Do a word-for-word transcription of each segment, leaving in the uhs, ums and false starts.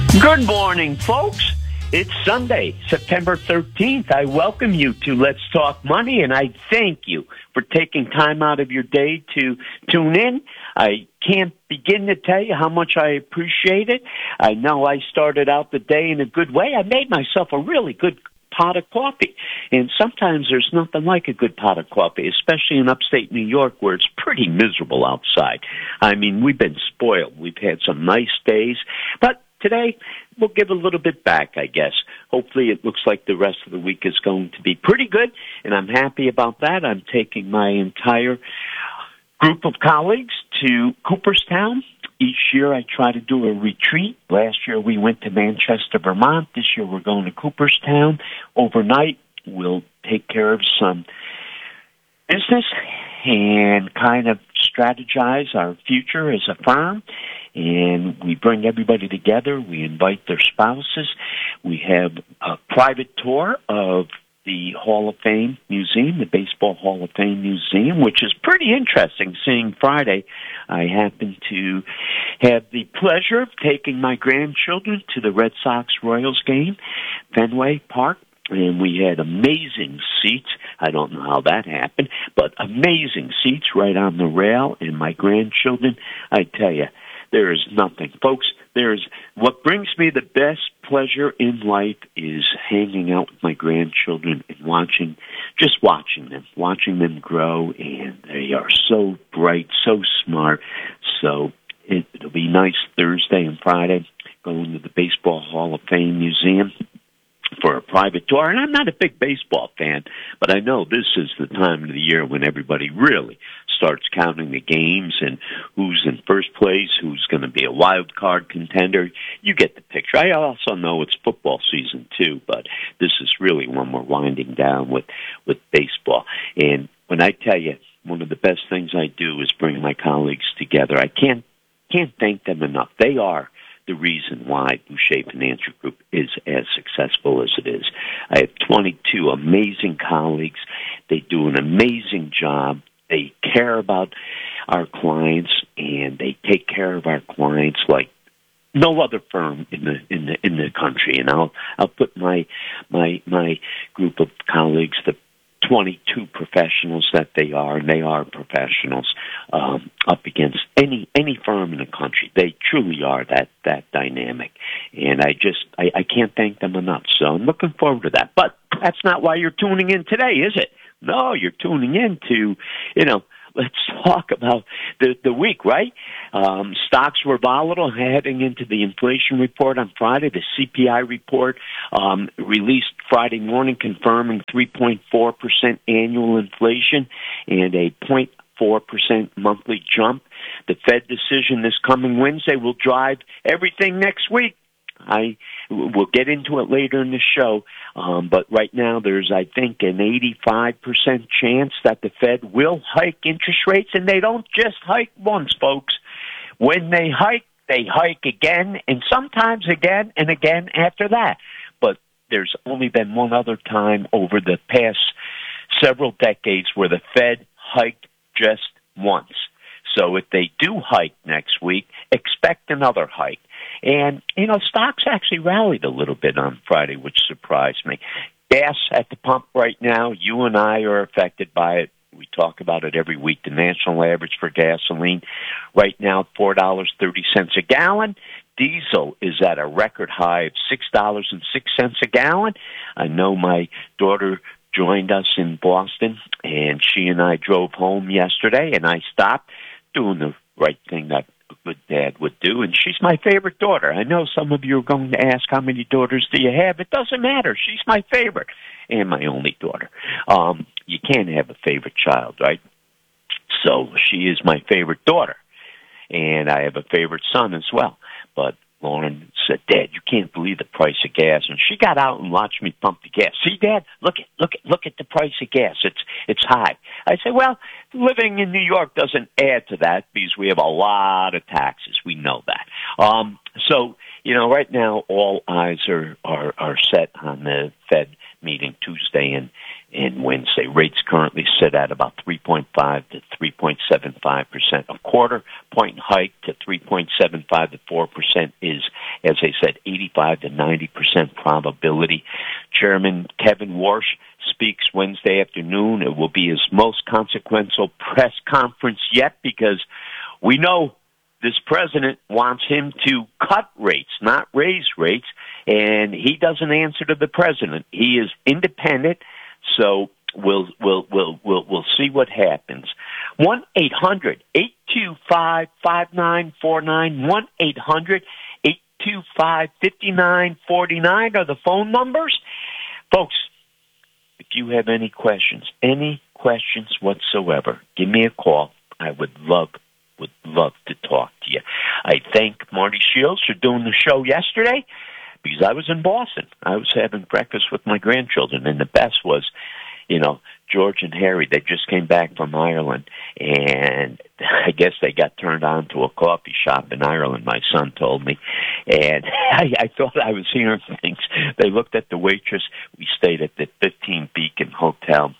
Good morning, folks. It's Sunday, September thirteenth. I welcome you to Let's Talk Money, and I thank you for taking time out of your day to tune in. I can't begin to tell you how much I appreciate it. I know I started out the day in a good way. I made myself a really good pot of coffee, and sometimes there's nothing like a good pot of coffee, especially in upstate New York where it's pretty miserable outside. I mean, we've been spoiled. We've had some nice days, but today, we'll give a little bit back, I guess. Hopefully it looks like the rest of the week is going to be pretty good, and I'm happy about that. I'm taking my entire group of colleagues to Cooperstown. Each year I try to do a retreat. Last year we went to Manchester, Vermont. This year we're going to Cooperstown. Overnight, we'll take care of some business and kind of strategize our future as a firm. And we bring everybody together. We invite their spouses. We have a private tour of the Hall of Fame Museum, the Baseball Hall of Fame Museum, which is pretty interesting. Seeing Friday, I happened to have the pleasure of taking my grandchildren to the Red Sox-Royals game, Fenway Park. And we had amazing seats. I don't know how that happened, but amazing seats right on the rail. And my grandchildren, I tell you, there is nothing. Folks, there's what brings me the best pleasure in life is hanging out with my grandchildren and watching, just watching them, watching them grow. And they are so bright, so smart. So it, it'll be nice Thursday and Friday going to the Baseball Hall of Fame Museum for a private tour. And I'm not a big baseball fan, but I know this is the time of the year when everybody really starts counting the games and who's in first place, who's going to be a wild card contender. You get the picture. I also know it's football season too, but this is really when we're winding down with, with baseball. And when I tell you, one of the best things I do is bring my colleagues together. I can't, can't thank them enough. They are the reason why Boucher Financial Group is as successful as it is. I have twenty-two amazing colleagues. They do an amazing job. They care about our clients, and they take care of our clients like no other firm in the in the in the country. And I'll I'll put my my my group of colleagues, the twenty-two professionals that they are, and they are professionals, um, up against any any firm in the country. They truly are that that dynamic, and I just I, I can't thank them enough. So I'm looking forward to that. But that's not why you're tuning in today, is it? No, you're tuning in to, you know, let's talk about the the week, right? Um, stocks were volatile heading into the inflation report on Friday. The C P I report um, released Friday morning confirming three point four percent annual inflation and a zero point four percent monthly jump. The Fed decision this coming Wednesday will drive everything next week. I will get into it later in the show, um, but right now there's, I think, an eighty-five percent chance that the Fed will hike interest rates, and they don't just hike once, folks. When they hike, they hike again, and sometimes again and again after that. But there's only been one other time over the past several decades where the Fed hiked just once. So if they do hike next week, expect another hike. And, you know, stocks actually rallied a little bit on Friday, which surprised me. Gas at the pump right now, you and I are affected by it. We talk about it every week. The national average for gasoline right now, four dollars and thirty cents a gallon. Diesel is at a record high of six dollars and six cents a gallon. I know my daughter joined us in Boston, and she and I drove home yesterday, and I stopped doing the right thing that a good dad would do, and she's my favorite daughter. I know some of you are going to ask, how many daughters do you have? It doesn't matter. She's my favorite and my only daughter. Um, you can't have a favorite child, right? So she is my favorite daughter, and I have a favorite son as well. But Lauren said, "Dad, you can't believe the price of gas." And she got out and watched me pump the gas. "See, Dad, look at look at look at the price of gas. It's it's high." I said, "Well, living in New York doesn't add to that because we have a lot of taxes. We know that." Um, so, you know, right now all eyes are are, are set on the Fed meeting Tuesday and and Wednesday. Rates currently sit at about three point five to three point seven five percent. A quarter point hike to three point seven five to four percent is as I said, eighty-five to ninety percent probability. Chairman Kevin Warsh speaks Wednesday afternoon. It will be his most consequential press conference yet, because we know this president wants him to cut rates, not raise rates, and he doesn't answer to the president. He is independent, so we'll we'll we'll we'll we'll see what happens. One eight hundred eight two five five nine four nine. One eight hundred eight two five five nine four nine are the phone numbers, folks. If you have any questions, any questions whatsoever, give me a call. I would love, would love to talk to you. I thank Marty Shields for doing the show yesterday, because I was in Boston. I was having breakfast with my grandchildren, and the best was, you know, George and Harry. They just came back from Ireland, and I guess they got turned on to a coffee shop in Ireland, my son told me, and I, I thought I was hearing things. They looked at the waitress. We stayed at the fifteen Beacon Hotel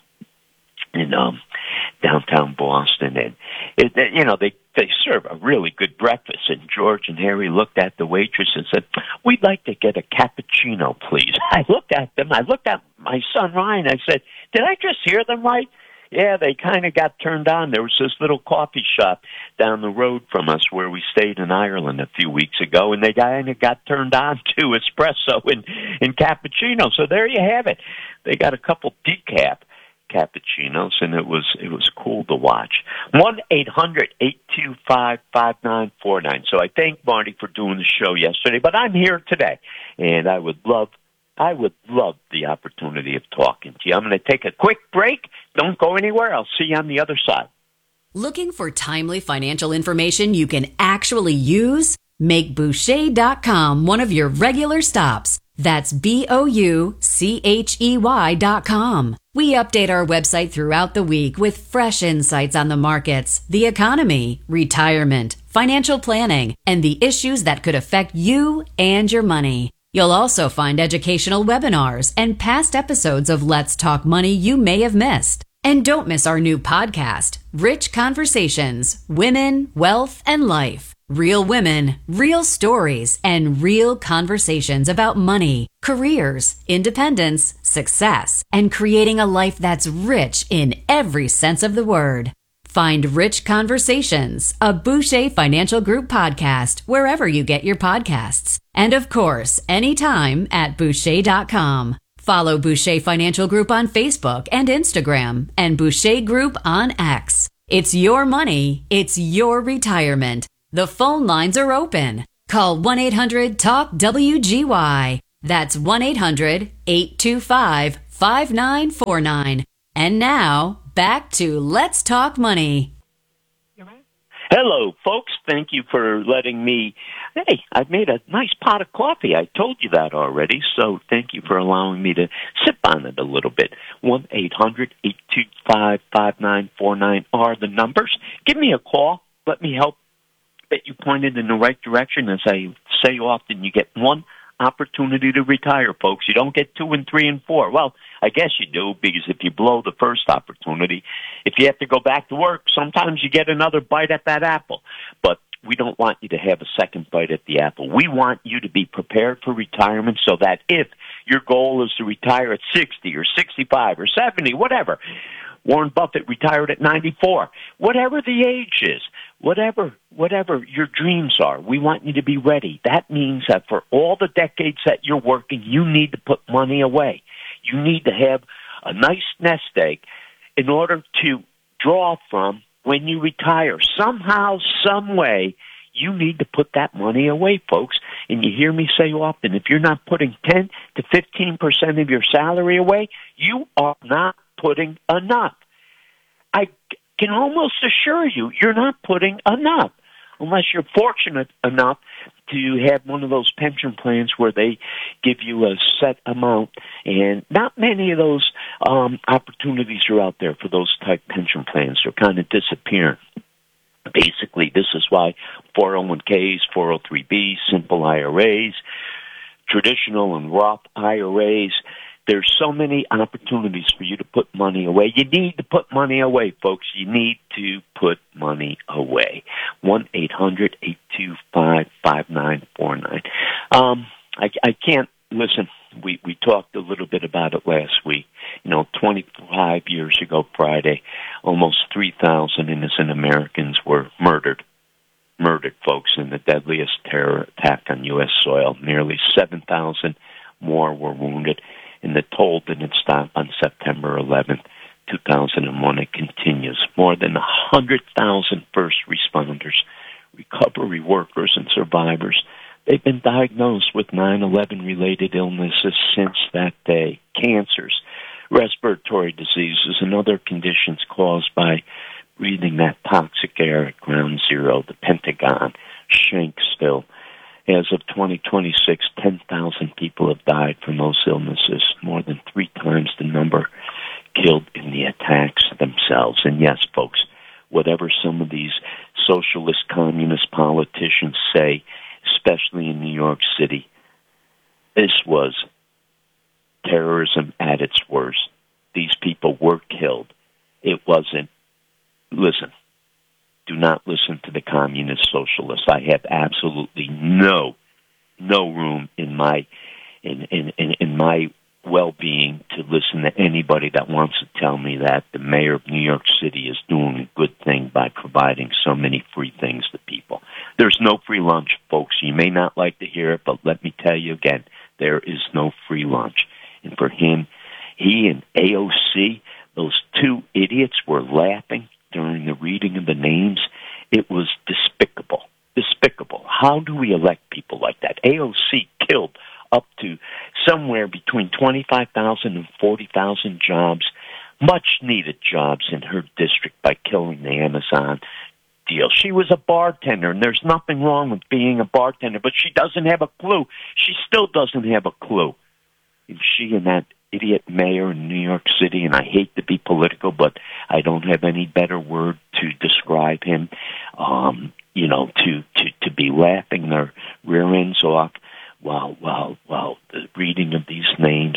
in um, downtown Boston, and it, you know, they they serve a really good breakfast. And George and Harry looked at the waitress and said, "We'd like to get a cappuccino, please." I looked at them. I looked at my son Ryan. I said, "Did I just hear them right?" Yeah, they kind of got turned on. There was this little coffee shop down the road from us where we stayed in Ireland a few weeks ago, and they kind of got turned on to espresso and, and cappuccino. So there you have it. They got a couple decaf cappuccinos, and it was it was cool to watch. One eight hundred eight two five five nine four nine. So I thank Marty for doing the show yesterday, but I'm here today, and I would love I would love the opportunity of talking to you. I'm going to take a quick break. Don't go anywhere. I'll see you on the other side. Looking for timely financial information you can actually use? Make Boucher dot com one of your regular stops. That's B O U C H E Y dot com. We update our website throughout the week with fresh insights on the markets, the economy, retirement, financial planning, and the issues that could affect you and your money. You'll also find educational webinars and past episodes of Let's Talk Money you may have missed. And don't miss our new podcast, Rich Conversations, Women, Wealth, and Life. Real women, real stories, and real conversations about money, careers, independence, success, and creating a life that's rich in every sense of the word. Find Rich Conversations, a Boucher Financial Group podcast, wherever you get your podcasts. And of course, anytime at Boucher dot com. Follow Boucher Financial Group on Facebook and Instagram, and Boucher Group on X. It's your money. It's your retirement. The phone lines are open. Call one eight hundred talk W G Y. That's one eight hundred eight two five five nine four nine. And now, back to Let's Talk Money. Hello, folks. Thank you for letting me. Hey, I've made a nice pot of coffee. I told you that already, so thank you for allowing me to sip on it a little bit. one eight hundred eight two five five nine four nine are the numbers. Give me a call. Let me help get you pointed in the right direction. As I say often, you get one opportunity to retire, folks. You don't get two and three and four. Well, I guess you do, because if you blow the first opportunity, if you have to go back to work, sometimes you get another bite at that apple. But we don't want you to have a second bite at the apple. We want you to be prepared for retirement, so that if your goal is to retire at sixty or sixty-five or seventy, whatever, Warren Buffett retired at ninety-four, whatever the age is, whatever whatever your dreams are, we want you to be ready. That means that for all the decades that you're working, you need to put money away. You need to have a nice nest egg in order to draw from when you retire. Somehow, some way, you need to put that money away, folks. And you hear me say often, if you're not putting ten to fifteen percent of your salary away, you are not putting enough. I can almost assure you, you're not putting enough, unless you're fortunate enough to have one of those pension plans where they give you a set amount. And not many of those um, opportunities are out there for those type pension plans. They're kind of disappearing. Basically, this is why four oh one k's, four oh three b's, simple I R As, traditional and Roth I R As, there's so many opportunities for you to put money away. You need to put money away, folks. You need to put money away. one eight hundred eight two five five nine four nine. Um, I, I can't, listen, we, we talked a little bit about it last week. You know, twenty-five years ago Friday, almost three thousand innocent Americans were murdered. Murdered, folks, in the deadliest terror attack on U S soil. Nearly seven thousand more were wounded, and the toll didn't stop on September eleventh, two thousand one. It continues. More than one hundred thousand first responders, recovery workers, and survivors, they've been diagnosed with nine eleven-related illnesses since that day. Cancers, respiratory diseases, and other conditions caused by breathing that toxic air at Ground Zero, the Pentagon, Shanksville. As of twenty twenty-six, ten thousand people have died from those illnesses, more than three times the number killed in the attacks themselves. And yes, folks, whatever some of these socialist communist politicians say, especially in New York City, this was terrorism at its worst. These people were killed. It wasn't, listen, do not listen to the communist socialists. I have absolutely no, no room in my, in, in, in, in my well-being to listen to anybody that wants to tell me that the mayor of New York City is doing a good thing by providing so many free things to people. There's no free lunch, folks. You may not like to hear it, but let me tell you again, there is no free lunch. And for him, he and A O C, those two idiots, were laughing during the reading of the names. It was despicable. Despicable. How do we elect people like that? A O C killed up to somewhere between twenty-five thousand and forty thousand jobs, much-needed jobs in her district by killing the Amazon deal. She was a bartender, and there's nothing wrong with being a bartender, but she doesn't have a clue. She still doesn't have a clue. And she and that idiot mayor in New York City, and I hate to be political, but I don't have any better word to describe him, um, you know, to, to, to be laughing their rear ends off while, while, while the reading of these names.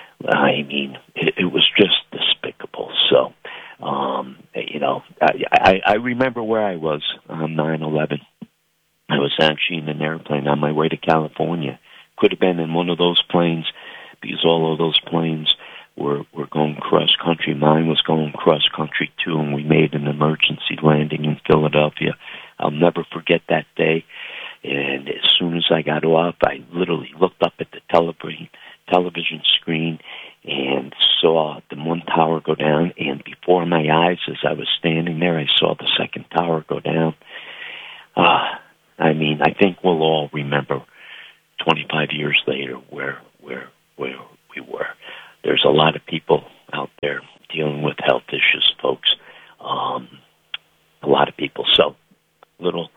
I mean, it, it was just despicable. So, um, you know, I, I, I remember where I was on nine eleven. I was actually in an airplane on my way to California. Could have been in one of those planes, because all of those planes were, were going cross-country. Mine was going cross-country, too, and we made an emergency landing in Philadelphia. I'll never forget that day. And as soon as I got off, I literally looked up at the television, television screen and saw the one tower go down. And before my eyes, as I was standing there, I saw the second tower go down. Uh, I mean, I think we'll all remember twenty-five years later where where where we were. There's a lot of people out there dealing with health issues, folks. Um, a lot of people. So, little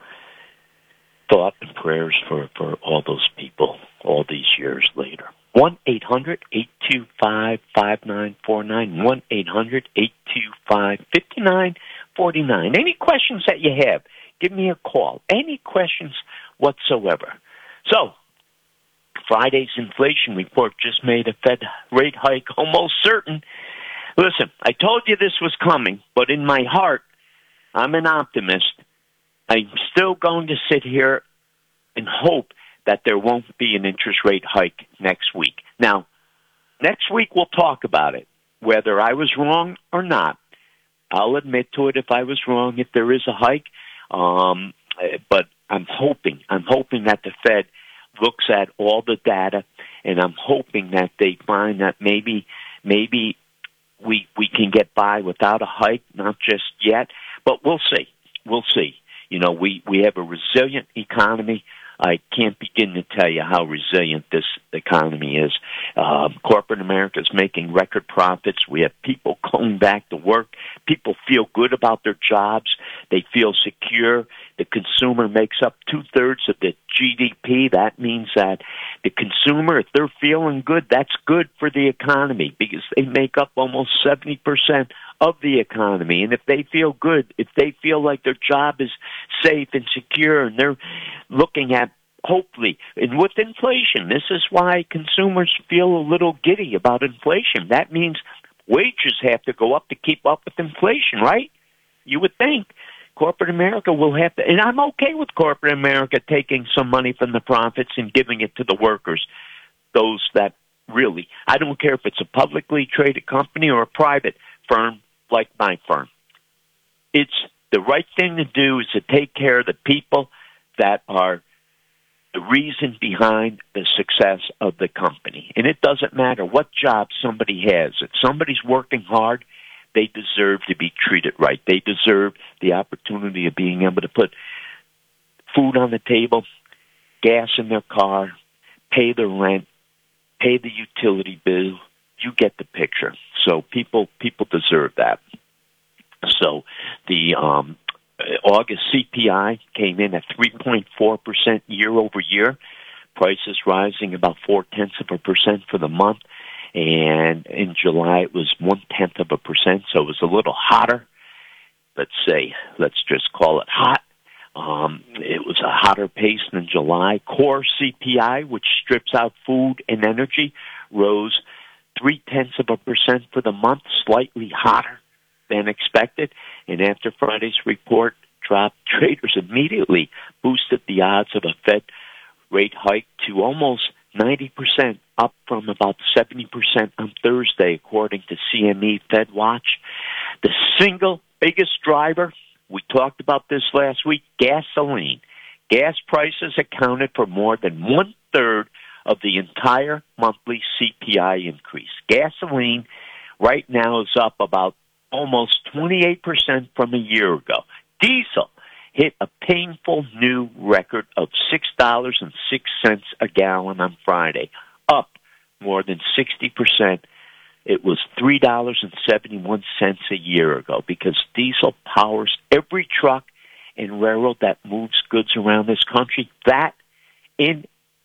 thought and prayers for, for all those people all these years later. one eight hundred eight two five five nine four nine. one eight hundred eight two five five nine four nine. Any questions that you have, give me a call. Any questions whatsoever. So, Friday's inflation report just made a Fed rate hike almost certain. Listen, I told you this was coming, but in my heart, I'm an optimist. I'm still going to sit here and hope that there won't be an interest rate hike next week. Now, next week we'll talk about it, whether I was wrong or not. I'll admit to it if I was wrong, if there is a hike. Um, but I'm hoping, I'm hoping that the Fed looks at all the data, and I'm hoping that they find that maybe maybe we we can get by without a hike, not just yet, but we'll see. We'll see. You know, we, we have a resilient economy. I can't begin to tell you how resilient this economy is. Um, corporate America is making record profits. We have people going back to work. People feel good about their jobs. They feel secure. The consumer makes up two-thirds of the G D P. That means that the consumer, if they're feeling good, that's good for the economy because they make up almost seventy percent of the economy. And if they feel good, if they feel like their job is safe and secure, and they're looking at, hopefully, and with inflation, this is why consumers feel a little giddy about inflation. That means wages have to go up to keep up with inflation, right? You would think. corporate America will have to, and I'm okay with corporate America taking some money from the profits and giving it to the workers, those that really, I don't care if it's a publicly traded company or a private firm like my firm. It's the right thing to do is to take care of the people that are the reason behind the success of the company. And it doesn't matter what job somebody has. If somebody's working hard, they deserve to be treated right. They deserve the opportunity of being able to put food on the table, gas in their car, pay their rent, pay the utility bill. You get the picture. So people people deserve that. So the um, August C P I came in at three point four percent year over year. Prices rising about four-tenths of a percent for the month. And in July, it was one-tenth of a percent, so it was a little hotter. Let's say, let's just call it hot. Um, it was a hotter pace than July. Core C P I, which strips out food and energy, rose three-tenths of a percent for the month, slightly hotter than expected. And after Friday's report dropped, traders immediately boosted the odds of a Fed rate hike to almost ninety percent, up from about seventy percent on Thursday, according to C M E Fed Watch. The single biggest driver, we talked about this last week, gasoline. Gas prices accounted for more than one-third of the entire monthly C P I increase. Gasoline right now is up about almost twenty-eight percent from a year ago. Diesel hit a painful new record of six dollars and six cents a gallon on Friday, up more than sixty percent. It was three dollars and seventy-one cents a year ago because diesel powers every truck and railroad that moves goods around this country. That in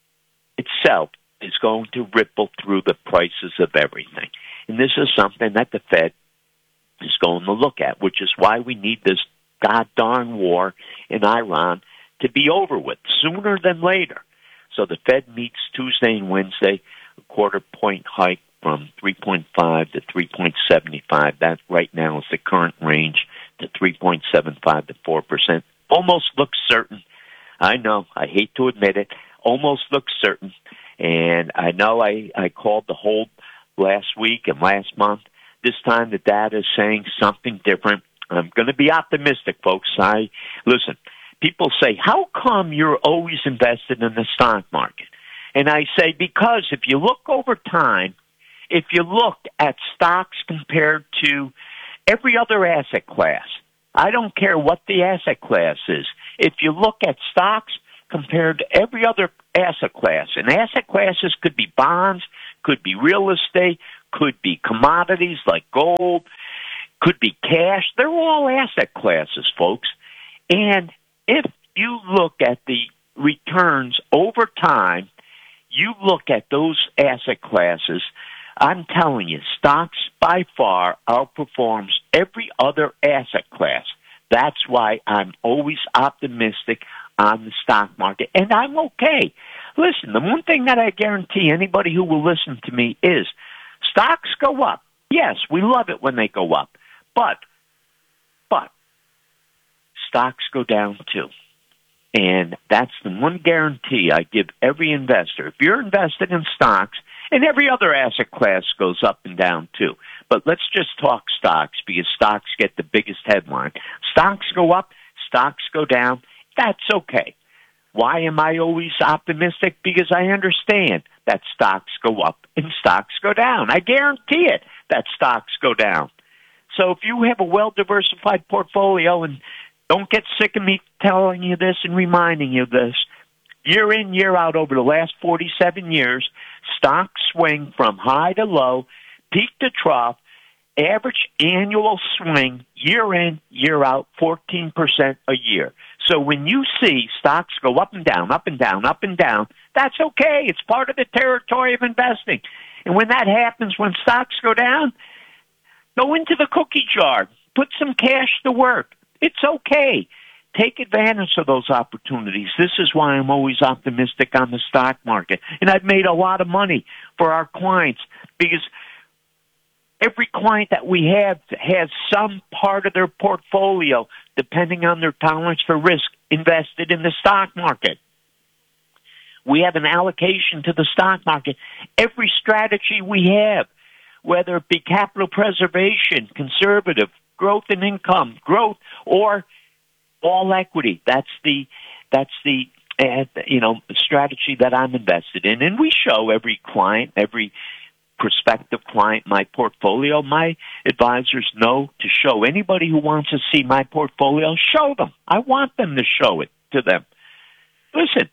itself is going to ripple through the prices of everything. And this is something that the Fed is going to look at, which is why we need this god darn war in Iran to be over with sooner than later. So the Fed meets Tuesday and Wednesday, a quarter point hike from three point five to three point seven five. That right now is the current range to three point seven five to four percent. Almost looks certain. I know, I hate to admit it, almost looks certain. And I know I, I called the hold last week and last month. This time the data is saying something different. I'm going to be optimistic, folks. I listen, people say, how come you're always invested in the stock market? And I say, because if you look over time, if you look at stocks compared to every other asset class, I don't care what the asset class is. If you look at stocks compared to every other asset class, and asset classes could be bonds, could be real estate, could be commodities like gold, could be cash. They're all asset classes, folks. And if you look at the returns over time, you look at those asset classes, I'm telling you, stocks by far outperforms every other asset class. That's why I'm always optimistic on the stock market. And I'm okay. Listen, the one thing that I guarantee anybody who will listen to me is stocks go up. Yes, we love it when they go up. But, but, stocks go down too. And that's the one guarantee I give every investor. If you're invested in stocks, and every other asset class goes up and down too. But let's just talk stocks because stocks get the biggest headline. Stocks go up, stocks go down. That's okay. Why am I always optimistic? Because I understand that stocks go up and stocks go down. I guarantee it that stocks go down. So if you have a well-diversified portfolio, and don't get sick of me telling you this and reminding you this, year in, year out, over the last forty-seven years, stocks swing from high to low, peak to trough, average annual swing, year in, year out, fourteen percent a year. So when you see stocks go up and down, up and down, up and down, that's okay. It's part of the territory of investing. And when that happens, when stocks go down, go into the cookie jar. Put some cash to work. It's okay. Take advantage of those opportunities. This is why I'm always optimistic on the stock market. And I've made a lot of money for our clients because every client that we have has some part of their portfolio depending on their tolerance for risk, invested in the stock market. We have an allocation to the stock market. Every strategy we have, whether it be capital preservation, conservative, growth in income, growth, or all equity, that's the that's the uh, you know strategy that I'm invested in. And we show every client, every prospective client, my portfolio. My advisors know to show anybody who wants to see my portfolio, show them. I want them to show it to them. Listen,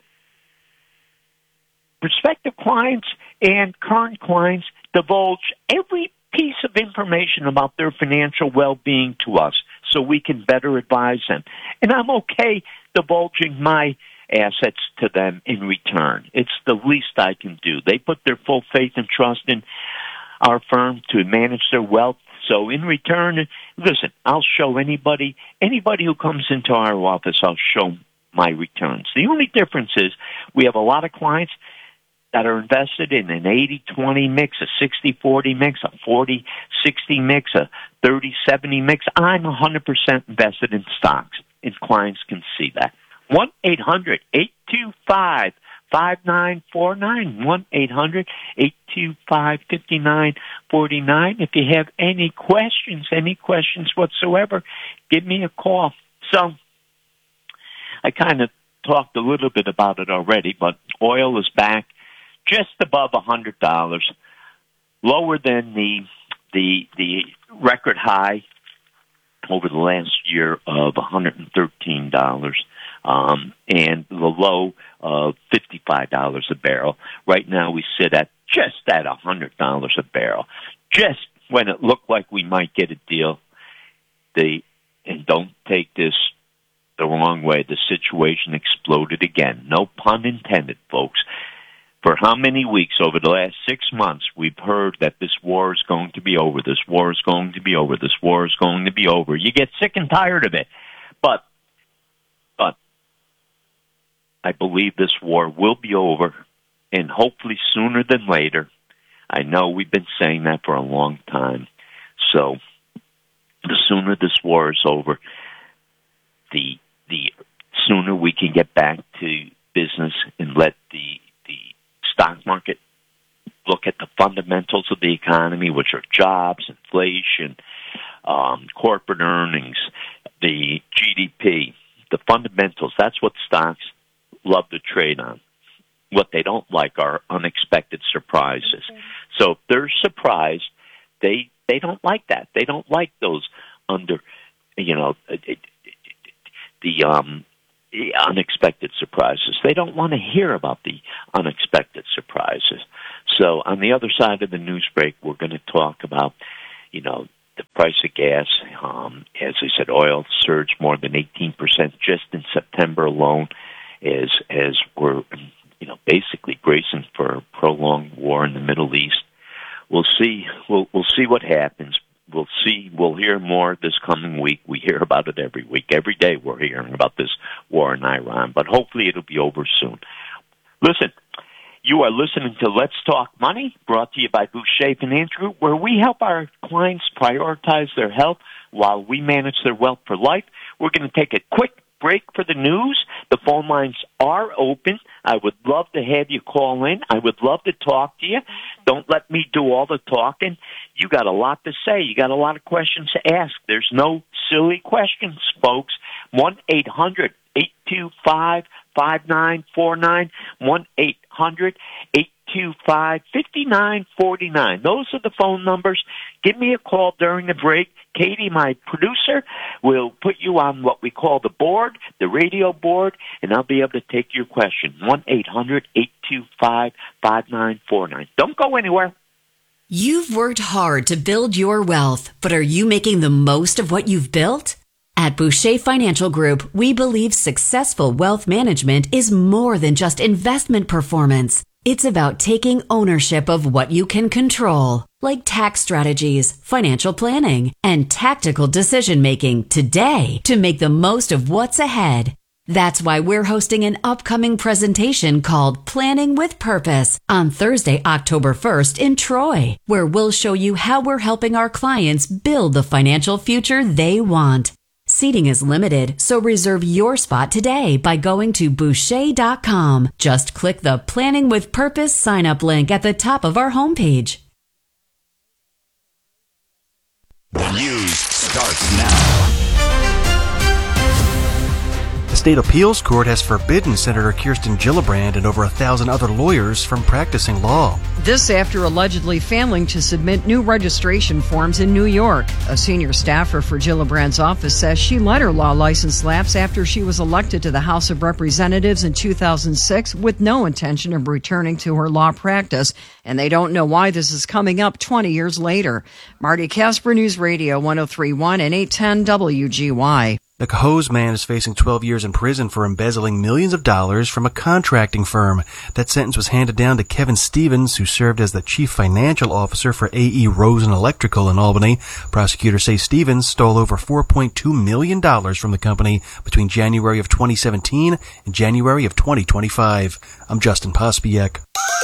prospective clients and current clients divulge every piece of information about their financial well-being to us so we can better advise them. And I'm okay divulging my assets to them in return. It's the least I can do. They put their full faith and trust in our firm to manage their wealth. So in return, listen, I'll show anybody, anybody who comes into our office, I'll show my returns. The only difference is we have a lot of clients that are invested in an eighty twenty mix, a sixty forty mix, a forty sixty mix, a thirty seventy mix. I'm one hundred percent invested in stocks, and clients can see that. one eight hundred eight two five five nine four nine, one eight hundred eight two five five nine four nine. If you have any questions, any questions whatsoever, give me a call. So I kind of talked a little bit about it already, but oil is back just above one hundred dollars, lower than the the the record high over the last year of one hundred thirteen dollars, um, and the low of fifty-five dollars a barrel. Right now we sit at just at one hundred dollars a barrel. Just when it looked like we might get a deal, the and don't take this the wrong way, the situation exploded again. No pun intended, folks. For how many weeks over the last six months we've heard that this war is going to be over, this war is going to be over, this war is going to be over. You get sick and tired of it. But, but I believe this war will be over, and hopefully sooner than later. I know we've been saying that for a long time. So the sooner this war is over, the the sooner we can get back to business and let the the stock market look at the fundamentals of the economy, which are jobs, inflation, um, corporate earnings, the G D P, the fundamentals. That's what stocks love to trade on. What they don't like are unexpected surprises. Okay. So if they're surprised, they they don't like that. They don't like those under, you know, it, it, the um, unexpected surprises. They don't want to hear about the unexpected surprises. So on the other side of the news break, we're going to talk about, you know, the price of gas. Um, as I said, oil surged more than eighteen percent just in September alone, as as we're, you know, basically bracing for a prolonged war in the Middle East. We'll see. We'll we'll see what happens. We'll see. We'll hear more this coming week. We hear about it every week. Every day we're hearing about this war in Iran, but hopefully it'll be over soon. Listen, you are listening to Let's Talk Money, brought to you by Boucher Finance Group, where we help our clients prioritize their health while we manage their wealth for life. We're going to take a quick break for the news. The phone lines are open. I would love to have you call in. I would love to talk to you. Don't let me do all the talking. You got a lot to say. You got a lot of questions to ask. There's no silly questions, folks. one eight hundred eight two five five nine four nine, one eight hundred eight two five five nine four nine. Those are the phone numbers. Give me a call during the break. Katie, my producer, will put you on what we call the board, the radio board, and I'll be able to take your question. one eight hundred eight two five five nine four nine. Don't go anywhere. You've worked hard to build your wealth, but are you making the most of what you've built? At Boucher Financial Group, we believe successful wealth management is more than just investment performance. It's about taking ownership of what you can control, like tax strategies, financial planning, and tactical decision-making today to make the most of what's ahead. That's why we're hosting an upcoming presentation called Planning with Purpose on Thursday, October first in Troy, where we'll show you how we're helping our clients build the financial future they want. Seating is limited, so reserve your spot today by going to Boucher dot com. Just click the Planning with Purpose sign-up link at the top of our homepage. The news starts now. The state appeals court has forbidden Senator Kirsten Gillibrand and over a thousand other lawyers from practicing law. This after allegedly failing to submit new registration forms in New York. A senior staffer for Gillibrand's office says she let her law license lapse after she was elected to the House of Representatives in two thousand six with no intention of returning to her law practice, and they don't know why this is coming up twenty years later. Marty Casper, News Radio one oh three point one and eight ten W G Y. The Cohoes man is facing twelve years in prison for embezzling millions of dollars from a contracting firm. That sentence was handed down to Kevin Stevens, who served as the chief financial officer for A E. Rosen Electrical in Albany. Prosecutors say Stevens stole over four point two million dollars from the company between January of twenty seventeen and January of twenty twenty-five. I'm Justin Pospiek.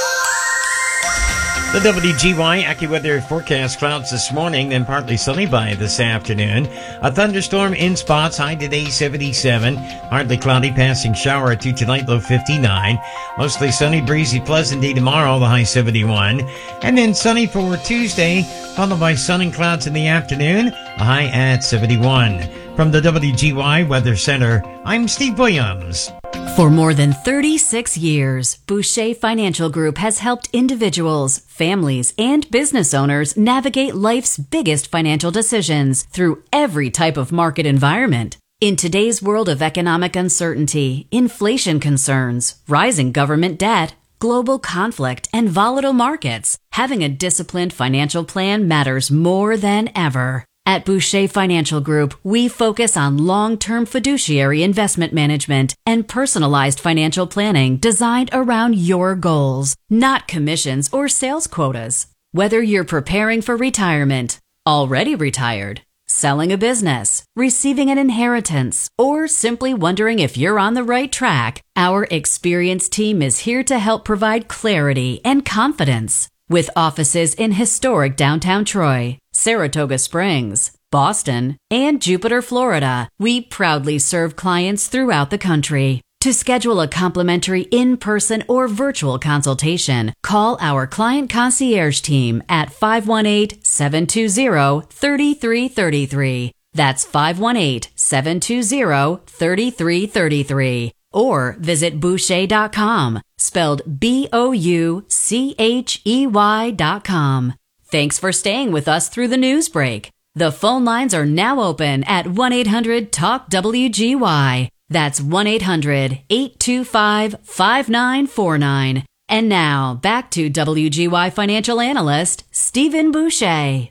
The W G Y AccuWeather forecast: clouds this morning, then partly sunny by this afternoon. A thunderstorm in spots, high today seventy-seven. Partly cloudy, passing shower at two tonight, low fifty-nine. Mostly sunny, breezy, pleasant day tomorrow, the high seventy-one. And then sunny for Tuesday, followed by sun and clouds in the afternoon, a high at seventy-one. From the W G Y Weather Center, I'm Steve Williams. For more than thirty-six years, Boucher Financial Group has helped individuals, families, and business owners navigate life's biggest financial decisions through every type of market environment. In today's world of economic uncertainty, inflation concerns, rising government debt, global conflict, and volatile markets, having a disciplined financial plan matters more than ever. At Boucher Financial Group, we focus on long-term fiduciary investment management and personalized financial planning designed around your goals, not commissions or sales quotas. Whether you're preparing for retirement, already retired, selling a business, receiving an inheritance, or simply wondering if you're on the right track, our experienced team is here to help provide clarity and confidence. With offices in historic downtown Troy, Saratoga Springs, Boston, and Jupiter, Florida, we proudly serve clients throughout the country. To schedule a complimentary in-person or virtual consultation, call our client concierge team at five one eight, seven two zero, three three three three. That's five one eight, seven two zero, three three three three. Or visit Boucher dot com, spelled B O U C H E Y dot com. Thanks for staying with us through the news break. The phone lines are now open at one eight hundred talk W G Y. That's one eight hundred, eight two five, five nine four nine. And now, back to W G Y financial analyst, Stephen Boucher.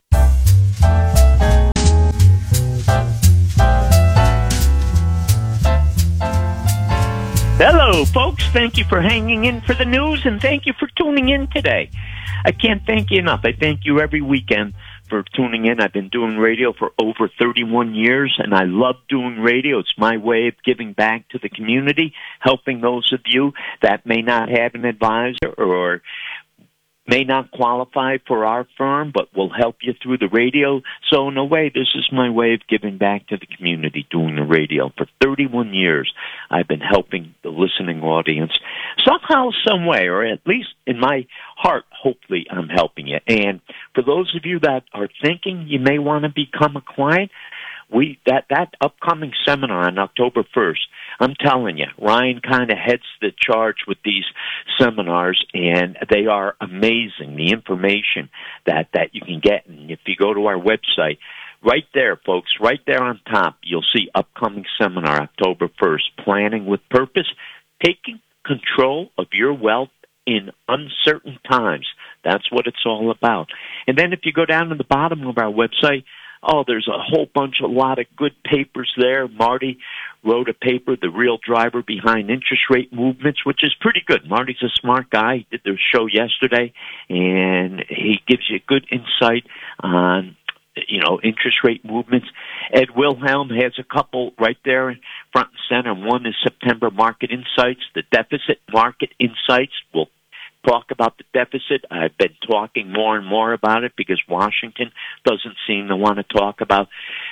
Hello, folks. Thank you for hanging in for the news, and thank you for tuning in today. I can't thank you enough. I thank you every weekend for tuning in. I've been doing radio for over thirty-one years, and I love doing radio. It's my way of giving back to the community, helping those of you that may not have an advisor or may not qualify for our firm, but will help you through the radio. So in a way, this is my way of giving back to the community, doing the radio. For thirty-one years, I've been helping the listening audience somehow, some way, or at least in my heart, hopefully I'm helping you. And for those of you that are thinking you may want to become a client, we that, that upcoming seminar on October first, I'm telling you, Ryan kind of heads the charge with these seminars, and they are amazing, the information that, that you can get. And if you go to our website, right there, folks, right there on top, you'll see upcoming seminar October first, Planning with Purpose, Taking Control of Your Wealth in Uncertain Times. That's what it's all about. And then if you go down to the bottom of our website, oh, there's a whole bunch, a lot of good papers there. Marty wrote a paper, The Real Driver Behind Interest Rate Movements, which is pretty good. Marty's a smart guy. He did the show yesterday, and he gives you good insight on, you know, interest rate movements. Ed Wilhelm has a couple right there in front and center. One is September Market Insights, the Deficit Market Insights. We'll talk about the deficit. I've been talking more and more about it because Washington doesn't seem to want to talk about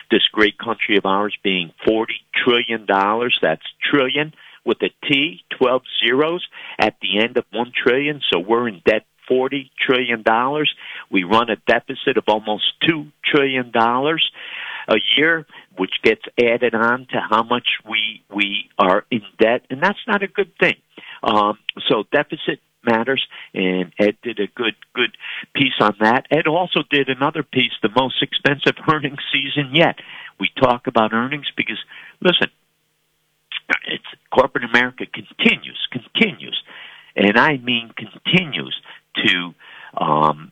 this great country of ours being forty trillion dollars. That's trillion with a T, twelve zeros at the end of one trillion. So we're in debt forty trillion dollars. We run a deficit of almost two trillion dollars a year, which gets added on to how much we we are in debt, and that's not a good thing. Um, so deficit matters, and Ed did a good good piece on that. Ed also did another piece, the most expensive earnings season yet. We talk about earnings because, listen, it's corporate America continues, continues, and I mean continues to, um,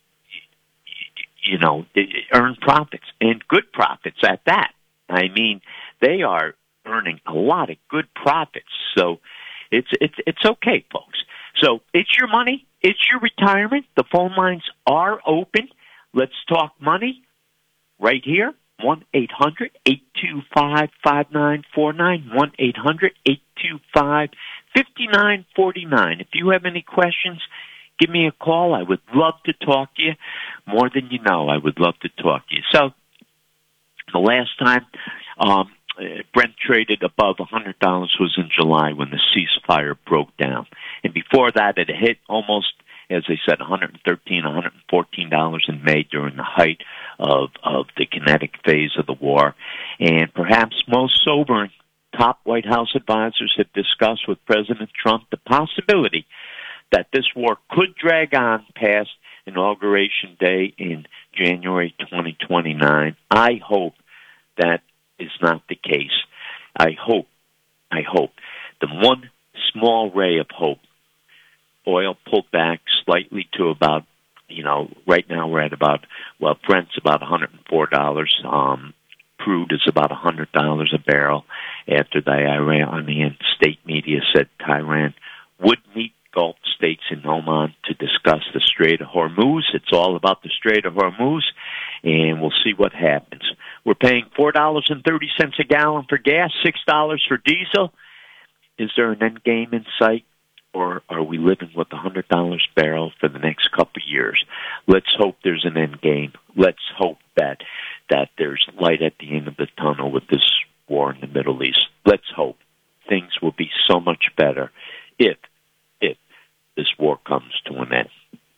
you know, earn profits, and good profits at that. I mean, they are earning a lot of good profits. So it's it's it's okay, folks. So it's your money, it's your retirement. The phone lines are open. Let's talk money right here. one eight hundred eight two five five nine four nine, one eight hundred eight two five five nine four nine. If you have any questions, give me a call. I would love to talk to you. More than you know, I would love to talk to you. So the last time um, Brent traded above one hundred dollars was in July when the ceasefire broke down. And before that, it hit almost, as I said, one hundred thirteen dollars, one hundred fourteen dollars in May during the height of, of the kinetic phase of the war. And perhaps most sobering, top White House advisors have discussed with President Trump the possibility that this war could drag on past Inauguration Day in January twenty twenty-nine. I hope that is not the case. I hope, I hope. The one small ray of hope, oil pulled back slightly to about, you know, right now we're at about, well, Brent's about one hundred four dollars. Um, crude is about one hundred dollars a barrel after the Iranian state media said Tehran would meet Gulf states in Oman to discuss the Strait of Hormuz. It's all about the Strait of Hormuz, and we'll see what happens. We're paying four dollars and thirty cents a gallon for gas, six dollars for diesel. Is there an end game in sight, or are we living with one hundred dollars a barrel for the next couple of years? Let's hope there's an end game. Let's hope that that there's light at the end of the tunnel with this war in the Middle East. Let's hope things will be so much better if if this war comes to an end.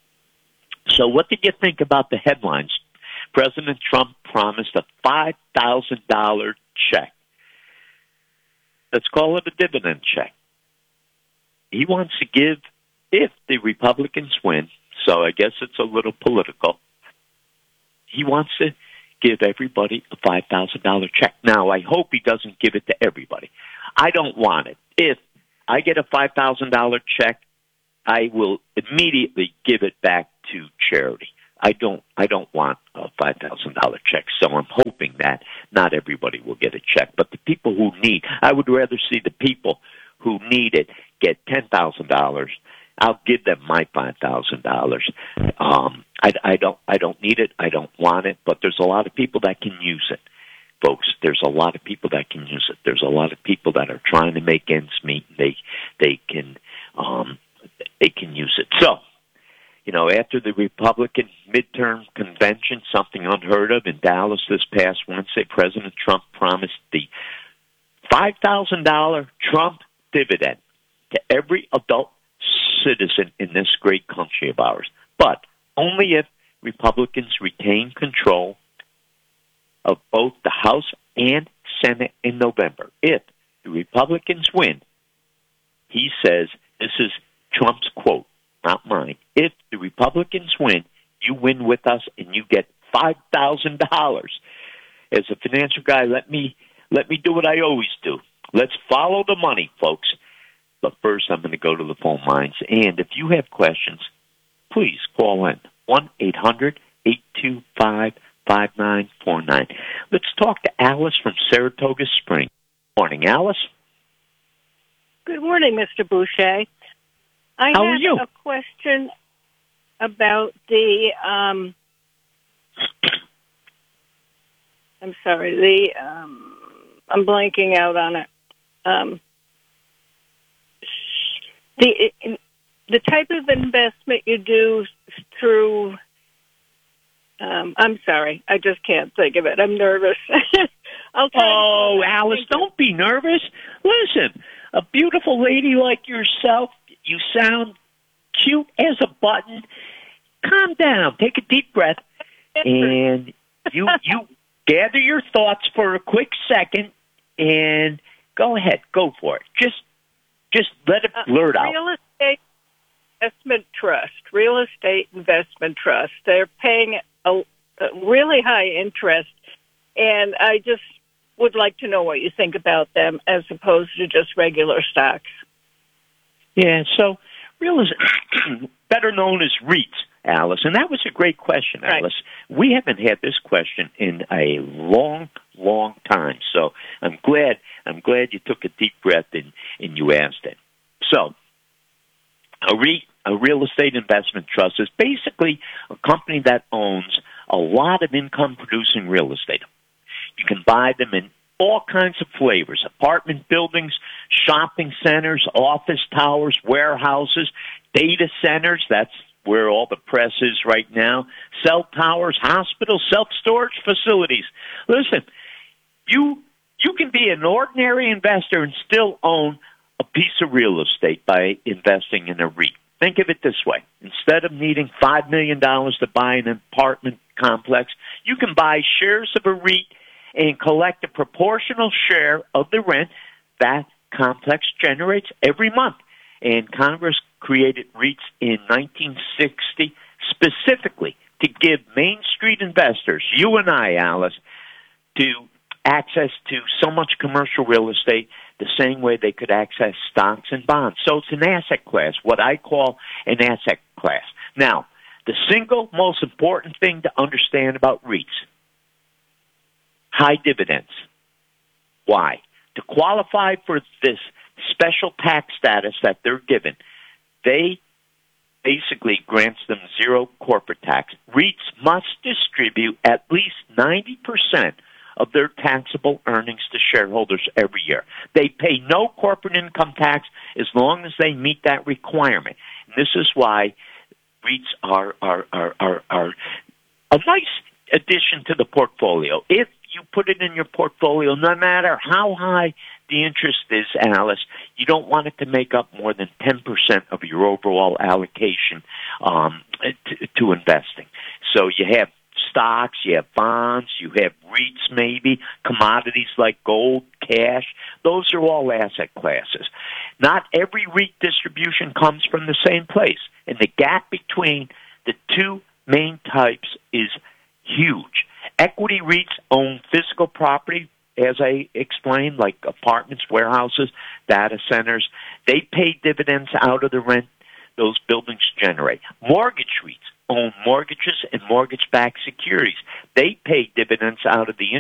So what did you think about the headlines? President Trump promised a five thousand dollars check. Let's call it a dividend check. He wants to give, if the Republicans win, so I guess it's a little political, he wants to give everybody a five thousand dollars check. Now, I hope he doesn't give it to everybody. I don't want it. If I get a five thousand dollars check, I will immediately give it back to charity. I don't I don't want a five thousand dollars check, so I'm hoping that not everybody will get a check. But the people who need, I would rather see the people who need it get ten thousand dollars. I'll give them my five thousand dollars. Um, I, I don't I don't need it. I don't want it. But there's a lot of people that can use it, folks. There's a lot of people that can use it. There's a lot of people that are trying to make ends meet. They they can um, they can use it. So, you know, after the Republican midterm convention, something unheard of in Dallas this past Wednesday, President Trump promised the five thousand dollars Trump dividend to every adult citizen in this great country of ours, but only if Republicans retain control of both the House and Senate in November. If the Republicans win, he says, this is Trump's quote, not mine, if the Republicans win, you win with us and you get five thousand dollars. As a financial guy, let me let me do what I always do. Let's follow the money, folks. But first, I'm going to go to the phone lines. And if you have questions, please call in. one eight hundred eight two five five nine four nine. Let's talk to Alice from Saratoga Springs. Morning, Alice. Good morning, Mister Boucher. I How have are you? a question about the, um, I'm sorry, the, um, I'm blanking out on it. Um, the the type of investment you do through Um, I'm sorry. I just can't think of it. I'm nervous. I'll try Oh, Alice, don't be nervous. Listen, a beautiful lady like yourself, you sound cute as a button. Calm down. Take a deep breath. And you you gather your thoughts for a quick second and go ahead. Go for it. Just just let it blurt uh, out. Real estate investment trust. Real estate investment trust. They're paying a, a really high interest, and I just would like to know what you think about them as opposed to just regular stocks. Yeah, so real estate, better known as REITs, Alice, and that was a great question, Right. Alice. We haven't had this question in a long, long time, so I'm glad. I'm glad you took a deep breath and, and you asked it. So, a REIT, a real estate investment trust, is basically a company that owns a lot of income-producing real estate. You can buy them in all kinds of flavors: apartment buildings, shopping centers, office towers, warehouses, data centers. That's where all the press is right now. Cell towers, hospitals, self-storage facilities. Listen, you you can be an ordinary investor and still own a piece of real estate by investing in a REIT. Think of it this way. Instead of needing five million dollars to buy an apartment complex, you can buy shares of a REIT and collect a proportional share of the rent that complex generates every month. And Congress created REITs in nineteen sixty specifically to give Main Street investors, you and I, Alice, to access to so much commercial real estate the same way they could access stocks and bonds. So it's an asset class, what I call an asset class. Now, the single most important thing to understand about REITs: high dividends. Why? To qualify for this special tax status that they're given, they basically grants them zero corporate tax. REITs must distribute at least ninety percent of their taxable earnings to shareholders every year. They pay no corporate income tax as long as they meet that requirement. And this is why REITs are, are, are, are, are a nice addition to the portfolio. If you put it in your portfolio, no matter how high the interest is, Alice, you don't want it to make up more than ten percent of your overall allocation um, to, to investing. So you have stocks, you have bonds, you have REITs maybe, commodities like gold, cash. Those are all asset classes. Not every REIT distribution comes from the same place, and the gap between the two main types is huge. Equity REITs own physical property, as I explained, like apartments, warehouses, data centers. They pay dividends out of the rent those buildings generate. Mortgage REITs own mortgages and mortgage-backed securities. They pay dividends out of the